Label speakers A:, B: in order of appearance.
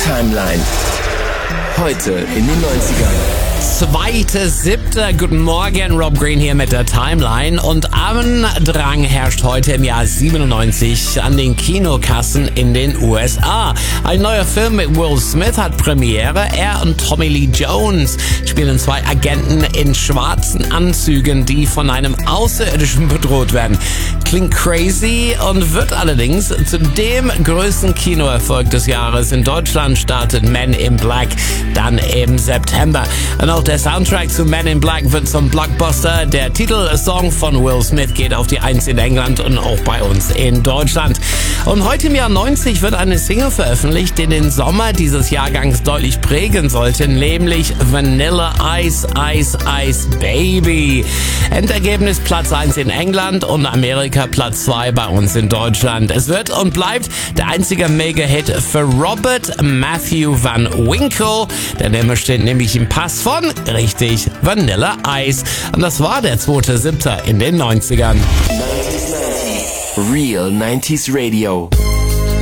A: Timeline. Heute in den 90ern.
B: 2.7. Guten Morgen, Rob Green hier mit der Timeline. Und Andrang herrscht heute im Jahr 97 an den Kinokassen in den USA. Ein neuer Film mit Will Smith hat Premiere. Er und Tommy Lee Jones spielen zwei Agenten in schwarzen Anzügen, die von einem Außerirdischen bedroht werden. Klingt crazy und wird allerdings zu dem größten Kinoerfolg des Jahres. In Deutschland startet Men in Black dann im September. Und auch der Soundtrack zu Men in Black wird zum Blockbuster. Der Titelsong von Will Smith geht auf die 1 in England und auch bei uns in Deutschland. Und heute im Jahr 90 wird eine Single veröffentlicht, die den Sommer dieses Jahrgangs deutlich prägen sollte, nämlich Vanilla Ice, Ice, Ice Baby. Endergebnis Platz 1 in England und Amerika Platz 2 bei uns in Deutschland. Es wird und bleibt der einzige Mega-Hit für Robert Matthew Van Winkle. Der Name steht nämlich im Pass von, richtig, Vanilla Ice. Und das war der 2.7. in den 90ern.
A: 90s. Real 90s Radio.